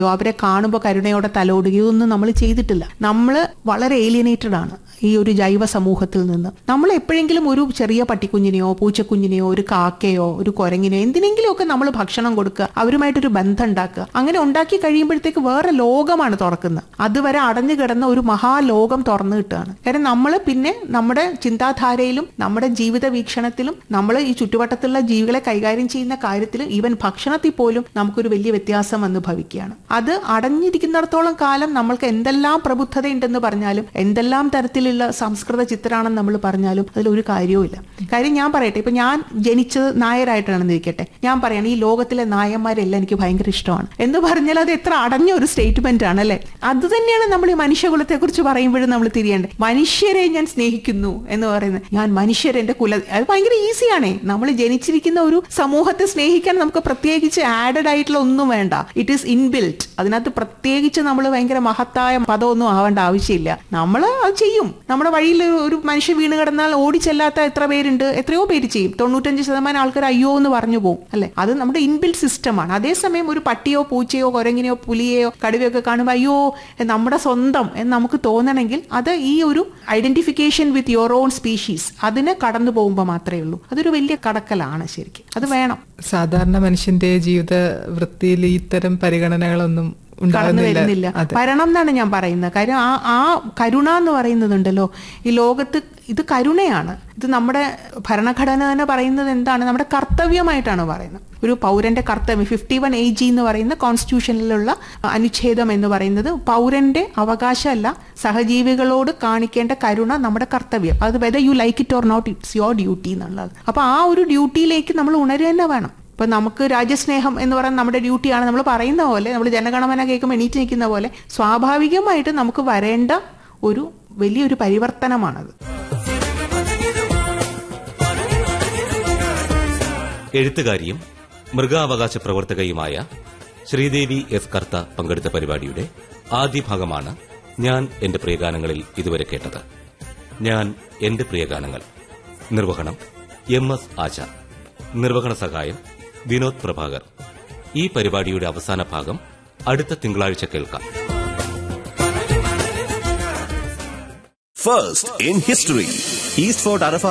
അവരെ കാണുമ്പോൾ കരുണയോടെ തലോടുകയോ ഒന്നും നമ്മൾ ചെയ്തിട്ടില്ല. നമ്മൾ വളരെ ഏലിയനേറ്റഡ് ആണ് ഈ ഒരു ജൈവ സമൂഹത്തിൽ നിന്ന്. നമ്മൾ എപ്പോഴെങ്കിലും ഒരു ചെറിയ പട്ടിക്കുഞ്ഞിനെയോ പൂച്ചക്കുഞ്ഞിനെയോ ഒരു കാക്കയോ ഒരു കുരങ്ങിനെയോ എന്തിനെങ്കിലുമൊക്കെ നമ്മൾ ഭക്ഷണം കൊടുക്കുക, അവരുമായിട്ടൊരു ബന്ധം ഉണ്ടാക്കുക. അങ്ങനെ ഉണ്ടാക്കി കഴിയുമ്പോഴത്തേക്ക് വേറെ ലോകമാണ് തുറക്കുന്നത്. അതുവരെ അടഞ്ഞു കിടന്ന ഒരു മഹാലോകം തുറന്നു കിട്ടുകയാണ്. കാരണം നമ്മൾ പിന്നെ നമ്മുടെ ചിന്താധാരയിലും നമ്മുടെ ജീവിത വീക്ഷണത്തിലും നമ്മൾ ഈ ചുറ്റുവട്ടത്തുള്ള ജീവികളെ കൈകാര്യം ചെയ്യുന്ന കാര്യത്തിലും ഈവൻ ഭക്ഷണത്തിൽ പോലും നമുക്കൊരു വലിയ വ്യത്യാസം വന്ന് ഭവിക്കുകയാണ്. അത് അടഞ്ഞിരിക്കുന്നിടത്തോളം കാലം നമ്മൾക്ക് എന്തെല്ലാം പ്രബുദ്ധതയുണ്ടെന്ന് പറഞ്ഞാലും എന്തെല്ലാം തരത്തിലുള്ള സംസ്കൃത ചിത്രമാണെന്ന് നമ്മൾ പറഞ്ഞാലും അതിലൊരു കാര്യവുമില്ല. കാര്യം ഞാൻ പറയട്ടെ, ഇപ്പൊ ഞാൻ ജനിച്ചത് നായരായിട്ടാണെന്ന് ഇരിക്കട്ടെ, ഞാൻ പറയണം ഈ ലോകത്തിലെ നായന്മാരെല്ലാം എനിക്ക് ഭയങ്കര ഇഷ്ടമാണ് എന്ന് പറഞ്ഞാൽ അത് എത്ര അടഞ്ഞ ഒരു സ്റ്റേറ്റ്മെന്റ് ആണ് അല്ലെ? അത് തന്നെയാണ് നമ്മൾ ഈ മനുഷ്യകുലത്തെ കുറിച്ച് പറയുമ്പോഴും നമ്മൾ തിരിയേണ്ടത്. മനുഷ്യരെ ഞാൻ സ്നേഹിക്കുന്നു എന്ന് പറയുന്നത്, ഞാൻ മനുഷ്യരെന്റെ അത് ഭയങ്കര ഈസിയാണേ. നമ്മൾ ജനിച്ചിരിക്കുന്ന ഒരു സമൂഹത്തെ സ്നേഹിക്കാൻ നമുക്ക് പ്രത്യേകിച്ച് ആഡഡ് ആയിട്ടുള്ള ഒന്നും വേണ്ട. It is inbuilt. അതിനകത്ത് പ്രത്യേകിച്ച് നമ്മൾ ഭയങ്കര മഹത്തായ പദമൊന്നും ആവേണ്ട ആവശ്യമില്ല. നമ്മൾ അത് ചെയ്യും. നമ്മുടെ വഴിയിൽ ഒരു മനുഷ്യൻ വീണ് കിടന്നാൽ ഓടിച്ചെല്ലാത്ത എത്ര പേരുണ്ട്? എത്രയോ പേര് ചെയ്യും. 95% ആൾക്കാർ അയ്യോ എന്ന് പറഞ്ഞു പോകും അല്ലെ? അത് നമ്മുടെ ഇൻബിൽറ്റ് സിസ്റ്റമാണ്. അതേസമയം ഒരു പട്ടിയോ പൂച്ചയോ കുരങ്ങിനെയോ പുലിയെയോ കടുവയൊക്കെ കാണുമ്പോൾ അയ്യോ നമ്മുടെ സ്വന്തം എന്ന് നമുക്ക് തോന്നണമെങ്കിൽ അത് ഈ ഒരു identification with your own species അതിനെ കടന്നു പോകുമ്പോൾ മാത്രമേ ഉള്ളൂ. അതൊരു വലിയ കടക്കലാണ് ശരിക്കും. അത് വേണം. സാധാരണ മനുഷ്യന്റെ ജീവിത വൃത്തിയിൽ ഇത്തരം പരിഗണനകളൊന്നും കടന്നു വരുന്നില്ല. വരണം എന്നാണ് ഞാൻ പറയുന്നത്. കാര്യം ആ കരുണ എന്ന് പറയുന്നതുണ്ടല്ലോ ഈ ലോകത്ത്, ഇത് കരുണയാണ്. ഇത് നമ്മുടെ ഭരണഘടന തന്നെ പറയുന്നത് എന്താണ്? നമ്മുടെ കർത്തവ്യമായിട്ടാണ് പറയുന്നത്. ഒരു പൗരന്റെ കർത്തവ്യം 51 AG എന്ന് പറയുന്ന കോൺസ്റ്റിറ്റ്യൂഷനിലുള്ള അനുച്ഛേദം എന്ന് പറയുന്നത് പൗരന്റെ അവകാശമല്ല, സഹജീവികളോട് കാണിക്കേണ്ട കരുണ നമ്മുടെ കർത്തവ്യം. അത് whether you like it or not, it's your duty എന്നുള്ളത്. അപ്പൊ ആ ഒരു ഡ്യൂട്ടിയിലേക്ക് നമ്മൾ ഉണരുക തന്നെ വേണം. ഇപ്പൊ നമുക്ക് രാജ്യസ്നേഹം എന്ന് പറയുന്നത് നമ്മുടെ ഡ്യൂട്ടിയാണ്. നമ്മൾ പറയുന്ന പോലെ, നമ്മൾ ജനഗണമന കേൾക്കുമ്പോൾ എണീറ്റ് നിൽക്കുന്ന പോലെ സ്വാഭാവികമായിട്ട് നമുക്ക് വരേണ്ട ഒരു വലിയൊരു പരിവർത്തനമാണത്. എഴുത്തുകാരിയും മൃഗാവകാശ പ്രവർത്തകയുമായ ശ്രീദേവി എസ് കർത്ത പങ്കെടുത്ത പരിപാടിയുടെ ആദ്യ ഭാഗമാണ് ഞാൻ എന്റെ പ്രിയഗാനങ്ങളിൽ ഇതുവരെ കേട്ടത്. ഞാൻ എന്റെ പ്രിയഗാനങ്ങൾ. നിർവഹണം MS ആശ. നിർവഹണ സഹായം വിനോദ് പ്രഭാകർ. ഈ പരിപാടിയുടെ അവസാന ഭാഗം അടുത്ത തിങ്കളാഴ്ച കേൾക്കാം. First in history, East Fort Arafat